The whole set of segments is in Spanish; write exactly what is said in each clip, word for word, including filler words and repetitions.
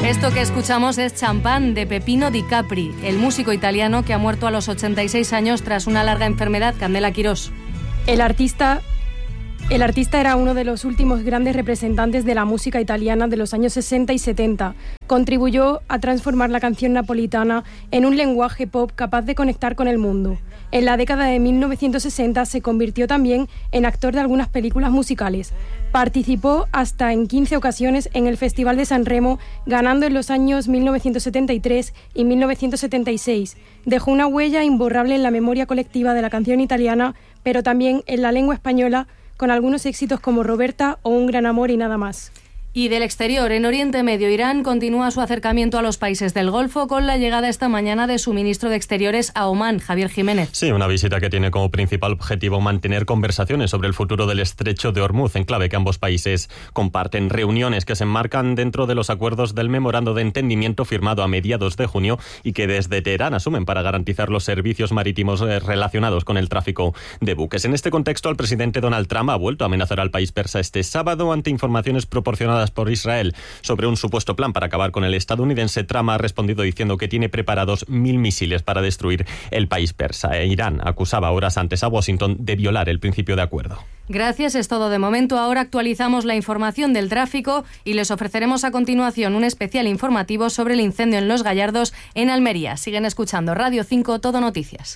Esto que escuchamos es Champán de Peppino Di Capri, el músico italiano que ha muerto a los ochenta y seis años tras una larga enfermedad. Candela Quirós. El artista... El artista era uno de los últimos grandes representantes de la música italiana de los años sesenta y setenta. Contribuyó a transformar la canción napolitana en un lenguaje pop capaz de conectar con el mundo. En la década de mil novecientos sesenta se convirtió también en actor de algunas películas musicales. Participó hasta en quince ocasiones en el Festival de San Remo, ganando en los años mil novecientos setenta y tres y mil novecientos setenta y seis. Dejó una huella imborrable en la memoria colectiva de la canción italiana, pero también en la lengua española, con algunos éxitos como Roberta o Un gran amor y nada más. Y del exterior, en Oriente Medio, Irán continúa su acercamiento a los países del Golfo con la llegada esta mañana de su ministro de Exteriores a Omán, Javier Jiménez. Sí, una visita que tiene como principal objetivo mantener conversaciones sobre el futuro del estrecho de Hormuz, en clave que ambos países comparten. Reuniones que se enmarcan dentro de los acuerdos del memorando de entendimiento firmado a mediados de junio y que desde Teherán asumen para garantizar los servicios marítimos relacionados con el tráfico de buques. En este contexto, el presidente Donald Trump ha vuelto a amenazar al país persa este sábado ante informaciones proporcionadas por Israel sobre un supuesto plan para acabar con el estadounidense. Trump ha respondido diciendo que tiene preparados mil misiles para destruir el país persa. E Irán acusaba horas antes a Washington de violar el principio de acuerdo. Gracias, es todo de momento. Ahora actualizamos la información del tráfico y les ofreceremos a continuación un especial informativo sobre el incendio en Los Gallardos, en Almería. Siguen escuchando Radio cinco Todo Noticias.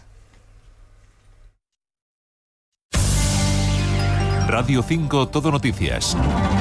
Radio cinco Todo Noticias.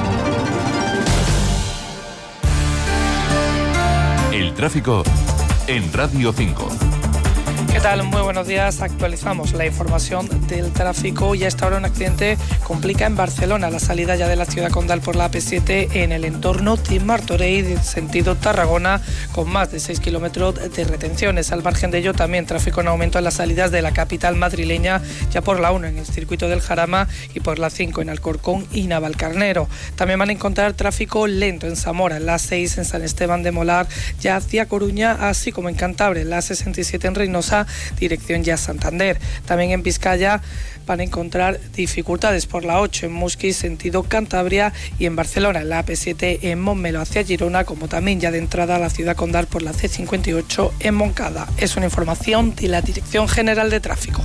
El tráfico en Radio cinco. ¿Qué tal? Muy buenos días. Actualizamos la información del tráfico y a esta hora un accidente complica en Barcelona la salida ya de la ciudad condal por la A P siete en el entorno de Martorell, sentido Tarragona, con más de seis kilómetros de retenciones. Al margen de ello, también tráfico en aumento en las salidas de la capital madrileña, ya por la uno en el circuito del Jarama y por la cinco en Alcorcón y Navalcarnero. También van a encontrar tráfico lento en Zamora, en la seis en San Esteban de Molar, ya hacia Coruña, así como en Cantabria, en la sesenta y siete en Reynosa, dirección ya Santander. También en Vizcaya van a encontrar dificultades por la ocho en Musquis, sentido Cantabria, y en Barcelona, en la A P siete en Montmeló hacia Girona, como también ya de entrada a la ciudad condal por la C cincuenta y ocho en Moncada. Es una información de la Dirección General de Tráfico.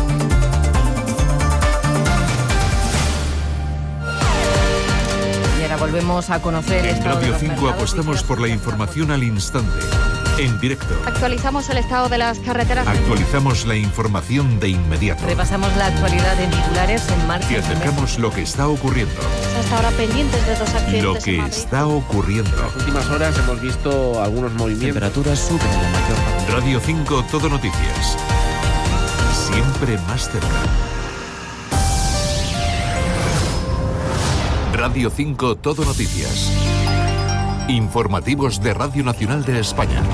Y ahora volvemos a conocer En estado de Radio los cinco mercados. apostamos por la información al instante. En directo. Actualizamos el estado de las carreteras. Actualizamos la información de inmediato. Repasamos la actualidad en titulares en marcha. Te acercamos lo que está ocurriendo. Hasta ahora pendientes de dos accidentes. Lo que en Madrid. está ocurriendo. En las últimas horas hemos visto algunos movimientos. Temperaturas suben en la mayor parte. Radio cinco Todo Noticias. Siempre más cerca. Radio cinco Todo Noticias. Informativos de Radio Nacional de España.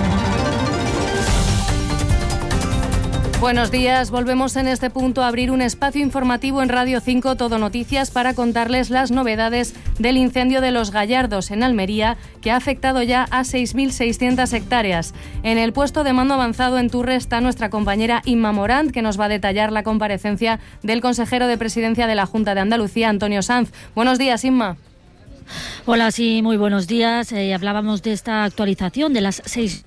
Buenos días, volvemos en este punto a abrir un espacio informativo en Radio cinco Todo Noticias para contarles las novedades del incendio de Los Gallardos en Almería, que ha afectado ya a seis mil seiscientas hectáreas. En el puesto de mando avanzado en Turre está nuestra compañera Inma Morant, que nos va a detallar la comparecencia del consejero de Presidencia de la Junta de Andalucía, Antonio Sanz. Buenos días, Inma. Hola, sí, muy buenos días. Eh, hablábamos de esta actualización de las seis.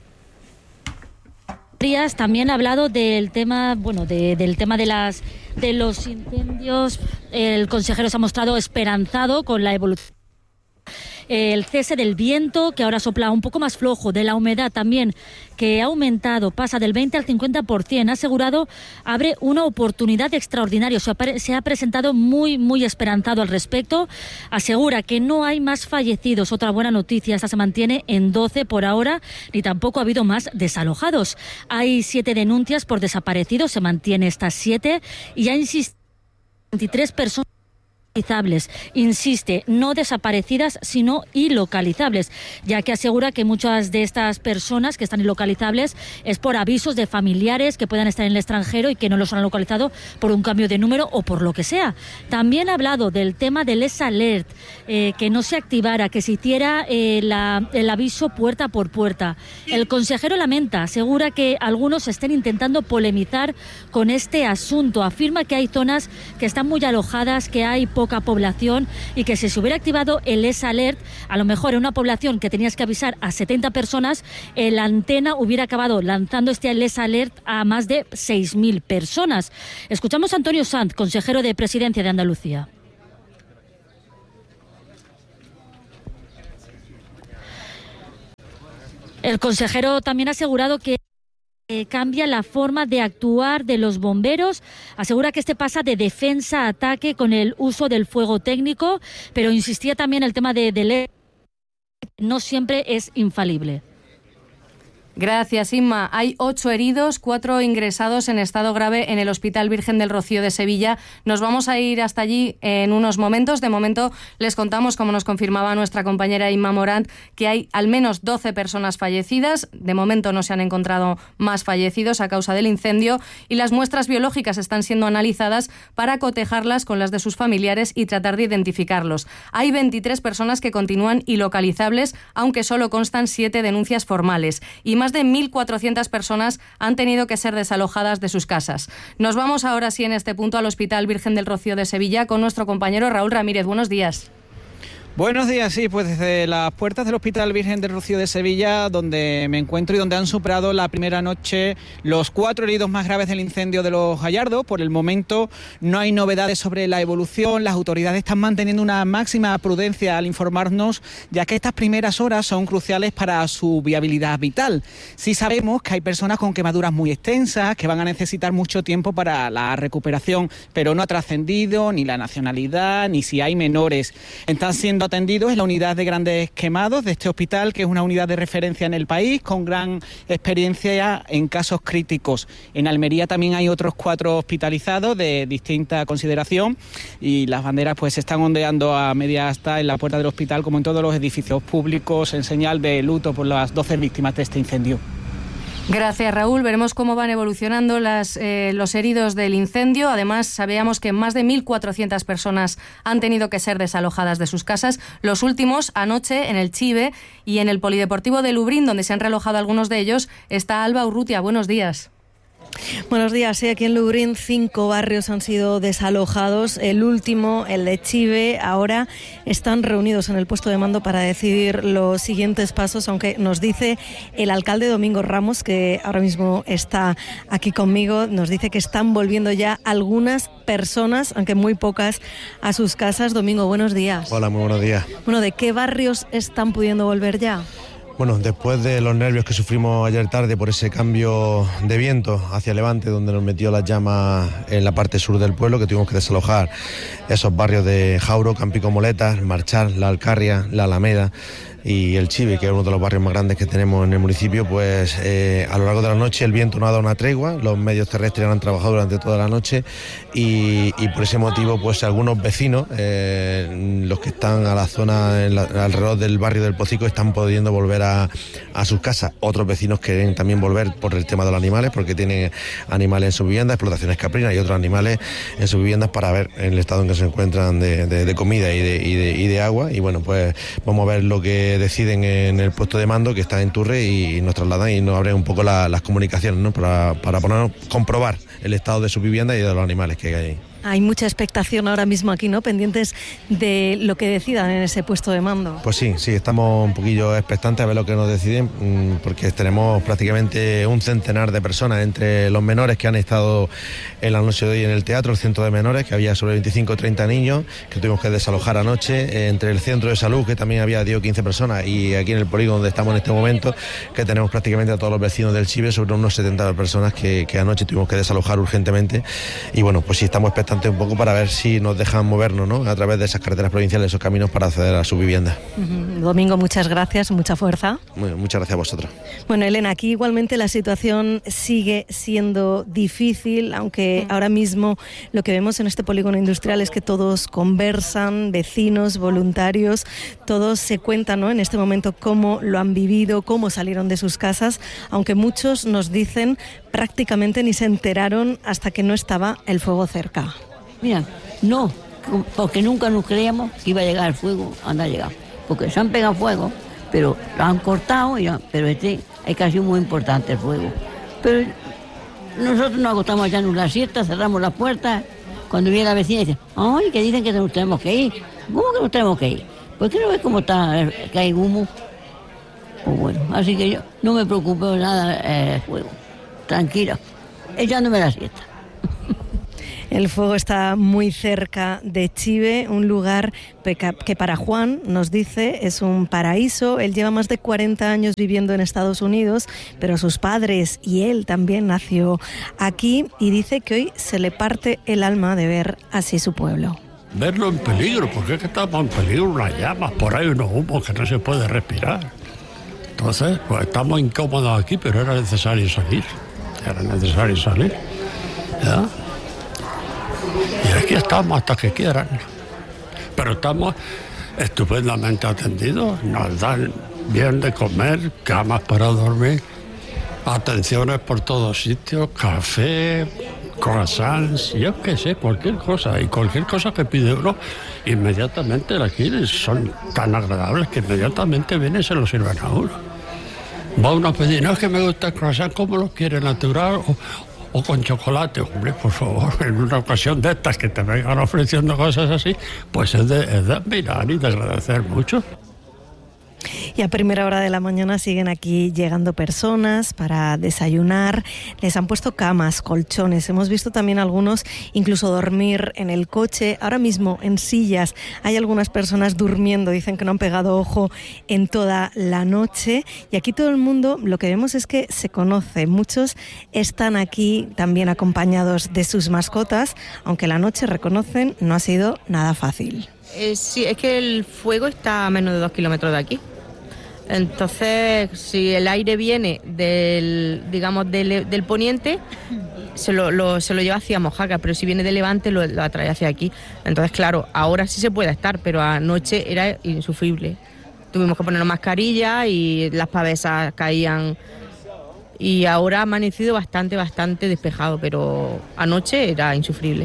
También ha hablado del tema, bueno, de, del tema de las de los incendios. El consejero se ha mostrado esperanzado con la evolución. El cese del viento, que ahora sopla un poco más flojo, de la humedad también, que ha aumentado, pasa del veinte al cincuenta por ciento, ha asegurado, abre una oportunidad extraordinaria. Se ha, se ha presentado muy, muy esperanzado al respecto. Asegura que no hay más fallecidos. Otra buena noticia, esta se mantiene en doce por ahora, ni tampoco ha habido más desalojados. Hay siete denuncias por desaparecidos, se mantiene estas siete, y ha insistido veintitrés personas. Insiste, no desaparecidas, sino ilocalizables, ya que asegura que muchas de estas personas que están ilocalizables es por avisos de familiares que puedan estar en el extranjero y que no los han localizado por un cambio de número o por lo que sea. También ha hablado del tema del S-Alert, eh, que no se activara, que se hiciera eh, la, el aviso puerta por puerta. El consejero lamenta, asegura que algunos estén intentando polemizar con este asunto. Afirma que hay zonas que están muy alojadas, que hay poca poca población y que si se hubiera activado el S Alert, a lo mejor en una población que tenías que avisar a setenta personas, eh, la antena hubiera acabado lanzando este S Alert a más de seis mil personas. Escuchamos a Antonio Sanz, consejero de Presidencia de Andalucía. El consejero también ha asegurado que eh, cambia la forma de actuar de los bomberos. Asegura que este pasa de defensa a ataque con el uso del fuego técnico, pero insistía también el tema de, de no siempre es infalible. Gracias, Inma. Hay ocho heridos, cuatro ingresados en estado grave en el Hospital Virgen del Rocío de Sevilla. Nos vamos a ir hasta allí en unos momentos. De momento les contamos, como nos confirmaba nuestra compañera Inma Morant, que hay al menos doce personas fallecidas. De momento no se han encontrado más fallecidos a causa del incendio y las muestras biológicas están siendo analizadas para cotejarlas con las de sus familiares y tratar de identificarlos. Hay veintitrés personas que continúan ilocalizables, aunque solo constan siete denuncias formales. Y más de mil cuatrocientas personas han tenido que ser desalojadas de sus casas. Nos vamos ahora sí en este punto al Hospital Virgen del Rocío de Sevilla con nuestro compañero Raúl Ramírez. Buenos días. Buenos días, sí, pues desde las puertas del Hospital Virgen del Rocío de Sevilla, donde me encuentro y donde han superado la primera noche los cuatro heridos más graves del incendio de Los Gallardos. Por el momento no hay novedades sobre la evolución, las autoridades están manteniendo una máxima prudencia al informarnos, ya que estas primeras horas son cruciales para su viabilidad vital. Sí sabemos que hay personas con quemaduras muy extensas, que van a necesitar mucho tiempo para la recuperación, pero no ha trascendido ni la nacionalidad, ni si hay menores. Están siendo atendidos en la unidad de grandes quemados de este hospital, que es una unidad de referencia en el país, con gran experiencia en casos críticos. En Almería también hay otros cuatro hospitalizados de distinta consideración y las banderas pues se están ondeando a media asta en la puerta del hospital, como en todos los edificios públicos, en señal de luto por las doce víctimas de este incendio. Gracias, Raúl. Veremos cómo van evolucionando las, eh, los heridos del incendio. Además, sabíamos que más de mil cuatrocientas personas han tenido que ser desalojadas de sus casas. Los últimos, anoche, en el Chive y en el Polideportivo de Lubrión, donde se han relojado algunos de ellos, está Alba Urrutia. Buenos días. Buenos días. Sí, aquí en Lubrión cinco barrios han sido desalojados. El último, el de Chive, ahora están reunidos en el puesto de mando para decidir los siguientes pasos, aunque nos dice el alcalde Domingo Ramos, que ahora mismo está aquí conmigo, nos dice que están volviendo ya algunas personas, aunque muy pocas, a sus casas. Domingo, buenos días. Hola, muy buenos días. Bueno, ¿de qué barrios están pudiendo volver ya? Bueno, después de los nervios que sufrimos ayer tarde por ese cambio de viento hacia levante, donde nos metió las llamas en la parte sur del pueblo, que tuvimos que desalojar esos barrios de Jauro, Campico Moletas, Marchal, La Alcarria, La Alameda y el Chive, que es uno de los barrios más grandes que tenemos en el municipio, pues eh, a lo largo de la noche el viento no ha dado una tregua, los medios terrestres han trabajado durante toda la noche y, y por ese motivo pues algunos vecinos, eh, los que están a la zona en la, alrededor del barrio del Pocico, están pudiendo volver a, a sus casas. Otros vecinos quieren también volver por el tema de los animales, porque tienen animales en sus viviendas, explotaciones caprinas y otros animales en sus viviendas, para ver el estado en que se encuentran de, de, de comida y de, y, de, y de agua. Y bueno, pues vamos a ver lo que deciden en el puesto de mando, que está en Turre, y nos trasladan y nos abren un poco la, las comunicaciones, ¿no? para, para ponernos, comprobar el estado de su vivienda y de los animales que hay ahí. Hay mucha expectación ahora mismo aquí, ¿no? Pendientes de lo que decidan en ese puesto de mando. Pues sí, sí, estamos un poquillo expectantes a ver lo que nos deciden, porque tenemos prácticamente un centenar de personas, entre los menores que han estado en la noche de hoy en el teatro, el centro de menores, que había sobre veinticinco o treinta niños, que tuvimos que desalojar anoche, entre el centro de salud, que también había diez o quince personas, y aquí en el polígono donde estamos en este momento, que tenemos prácticamente a todos los vecinos del Chive, sobre unos setenta personas que, que anoche tuvimos que desalojar urgentemente. Y bueno, pues sí, estamos expectantes un poco para ver si nos dejan movernos, ¿no? A través de esas carreteras provinciales, esos caminos, para acceder a su vivienda. Uh-huh. Domingo, muchas gracias, mucha fuerza. Bueno, muchas gracias a vosotros. Bueno, Elena, aquí igualmente la situación sigue siendo difícil, aunque ahora mismo lo que vemos en este polígono industrial es que todos conversan, vecinos, voluntarios, todos se cuentan, ¿no? En este momento cómo lo han vivido, cómo salieron de sus casas, aunque muchos nos dicen prácticamente ni se enteraron hasta que no estaba el fuego cerca. Mira, no, porque nunca nos creíamos que iba a llegar el fuego, anda a llegar, porque se han pegado fuego, pero lo han cortado, ya, pero este es casi muy importante el fuego. Pero nosotros nos acostamos ya en una siesta, cerramos las puertas Cuando viene la vecina dice, ay, que dicen que nos tenemos que ir. ¿Cómo que nos tenemos que ir? ¿Por qué no ves cómo está, que hay humo? Pues bueno, así que yo no me preocupo nada del fuego. Tranquila, echándome la siesta. El fuego está muy cerca de Chive, un lugar que para Juan, nos dice, es un paraíso. Él lleva más de cuarenta años viviendo en Estados Unidos, pero sus padres y él también nació aquí, y dice que hoy se le parte el alma de ver así su pueblo. Verlo en peligro, porque es que estamos en peligro, unas llamas, por ahí unos humos que no se puede respirar. Entonces, pues estamos incómodos aquí, pero era necesario salir, era necesario salir, ¿ya? Y aquí estamos hasta que quieran. Pero estamos estupendamente atendidos. Nos dan bien de comer, camas para dormir, atenciones por todos sitios, café, croissants, yo qué sé, cualquier cosa. Y cualquier cosa que pide uno, inmediatamente aquí son tan agradables que inmediatamente vienen y se lo sirven a uno. Va uno a pedir, no es que me gusta el croissant, ¿cómo lo quiere? ¿Natural o...? O con chocolate, hombre, por favor, en una ocasión de estas que te vengan ofreciendo cosas así, pues es de, es de admirar y de agradecer mucho. Y a primera hora de la mañana siguen aquí llegando personas para desayunar. Les han puesto camas, colchones. Hemos visto también algunos incluso dormir en el coche. Ahora mismo en sillas hay algunas personas durmiendo. Dicen que no han pegado ojo en toda la noche. Y aquí todo el mundo, lo que vemos es que se conoce. Muchos están aquí también acompañados de sus mascotas, aunque la noche, reconocen, no ha sido nada fácil. Eh, sí, es que el fuego está a menos de dos kilómetros de aquí. Entonces, si el aire viene del, digamos, del, del poniente, se lo, lo, se lo lleva hacia Mojácar, pero si viene de levante lo, lo atrae hacia aquí. Entonces, claro, ahora sí se puede estar, pero anoche era insufrible. Tuvimos que poner mascarilla y las pavesas caían. Y ahora ha amanecido bastante, bastante despejado, pero anoche era insufrible.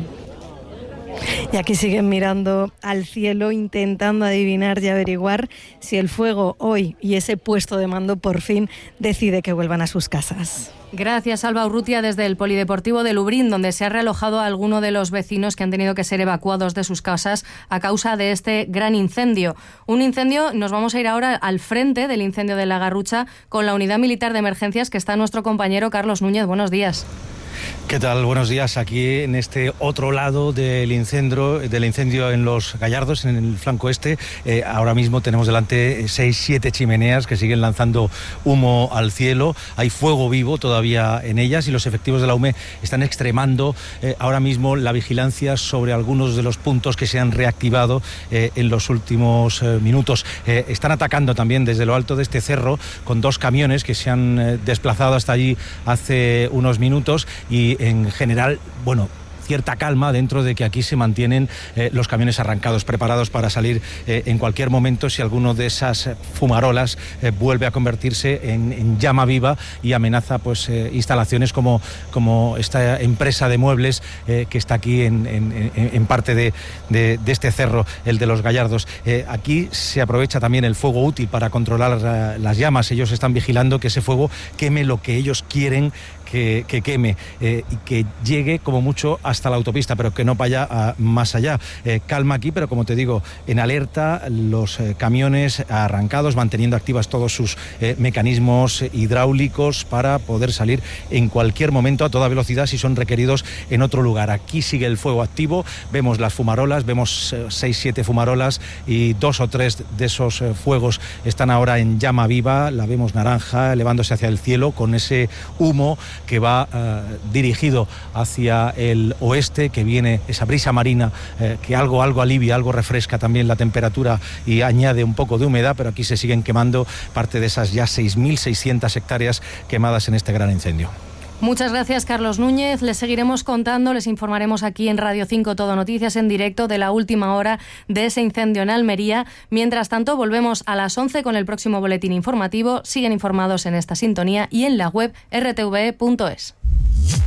Y aquí siguen mirando al cielo, intentando adivinar y averiguar si el fuego hoy y ese puesto de mando por fin decide que vuelvan a sus casas. Gracias, Alba Urrutia, desde el Polideportivo de Lubrión, donde se ha realojado a alguno de los vecinos que han tenido que ser evacuados de sus casas a causa de este gran incendio. Un incendio, nos vamos a ir ahora al frente del incendio de La Garrucha con la Unidad Militar de Emergencias, que está nuestro compañero Carlos Núñez. Buenos días. ¿Qué tal? Buenos días. Aquí en este otro lado del incendio, del incendio en Los Gallardos, en el flanco este, eh, ahora mismo tenemos delante seis, siete chimeneas que siguen lanzando humo al cielo. Hay fuego vivo todavía en ellas y los efectivos de la U M E están extremando eh, ahora mismo la vigilancia sobre algunos de los puntos que se han reactivado eh, en los últimos eh, minutos. Eh, están atacando también desde lo alto de este cerro con dos camiones que se han eh, desplazado hasta allí hace unos minutos. Y en general, bueno, cierta calma dentro de que aquí se mantienen eh, los camiones arrancados, preparados para salir eh, en cualquier momento si alguno de esas fumarolas eh, vuelve a convertirse en, en llama viva y amenaza pues eh, instalaciones como, como esta empresa de muebles eh, que está aquí en, en, en parte de, de, de este cerro, el de Los Gallardos. Eh, aquí se aprovecha también el fuego útil para controlar uh, las llamas. Ellos están vigilando que ese fuego queme lo que ellos quieren que, que queme eh, y que llegue como mucho hasta la autopista, pero que no vaya uh, más allá. Eh, calma aquí, pero como te digo, en alerta, los eh, camiones arrancados, manteniendo activas todos sus eh, mecanismos hidráulicos para poder salir en cualquier momento a toda velocidad si son requeridos en otro lugar. Aquí sigue el fuego activo, vemos las fumarolas, vemos eh, seis, siete fumarolas y dos o tres de esos eh, fuegos están ahora en llama viva, la vemos naranja elevándose hacia el cielo con ese humo que va eh, dirigido hacia el oeste, que viene esa brisa marina eh, que algo, algo alivia, algo refresca también la temperatura y añade un poco de humedad, pero aquí se siguen quemando parte de esas ya seis mil seiscientas hectáreas quemadas en este gran incendio. Muchas gracias, Carlos Núñez. Les seguiremos contando, les informaremos aquí en Radio cinco Todo Noticias en directo de la última hora de ese incendio en Almería. Mientras tanto, volvemos a las once con el próximo boletín informativo. Siguen informados en esta sintonía y en la web erre te ve punto es.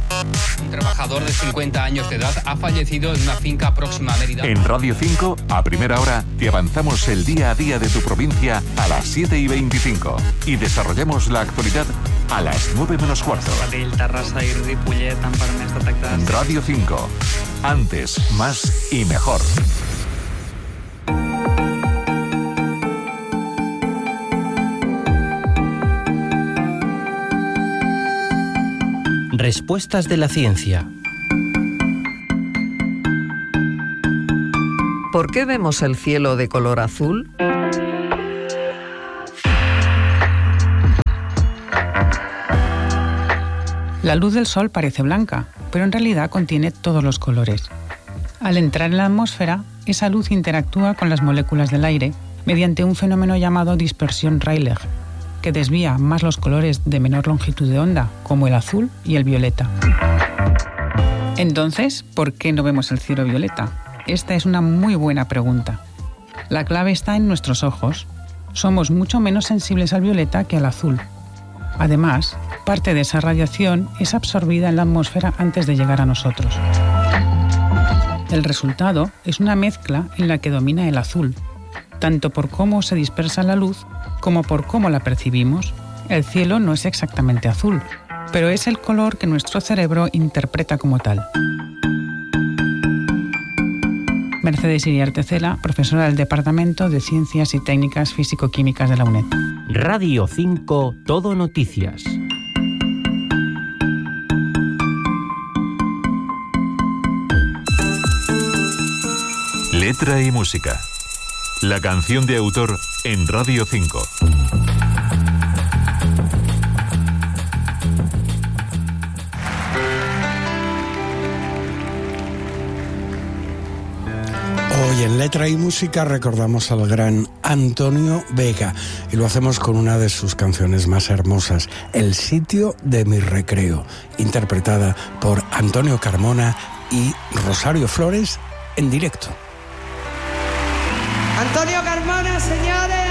Un trabajador de cincuenta años de edad ha fallecido en una finca próxima a Mérida. En Radio cinco, a primera hora, te avanzamos el día a día de tu provincia a las siete y veinticinco y desarrollamos la actualidad a las nueve menos cuarto. Radio cinco. Antes, más y mejor. Respuestas de la ciencia. ¿Por qué vemos el cielo de color azul? La luz del sol parece blanca, pero en realidad contiene todos los colores. Al entrar en la atmósfera, esa luz interactúa con las moléculas del aire mediante un fenómeno llamado dispersión Rayleigh, que desvía más los colores de menor longitud de onda, como el azul y el violeta. Entonces, ¿por qué no vemos el cielo violeta? Esta es una muy buena pregunta. La clave está en nuestros ojos. Somos mucho menos sensibles al violeta que al azul. Además, parte de esa radiación es absorbida en la atmósfera antes de llegar a nosotros. El resultado es una mezcla en la que domina el azul, tanto por cómo se dispersa la luz como por cómo la percibimos. El cielo no es exactamente azul, pero es el color que nuestro cerebro interpreta como tal. Mercedes Iriarte Cela, profesora del Departamento de Ciencias y Técnicas Físico-Químicas de la UNED. Radio cinco, Todo Noticias. Letra y música. La canción de autor en Radio cinco. Hoy en Letra y Música recordamos al gran Antonio Vega y lo hacemos con una de sus canciones más hermosas, El sitio de mi recreo, interpretada por Antonio Carmona y Rosario Flores en directo. Antonio Carmona, señores.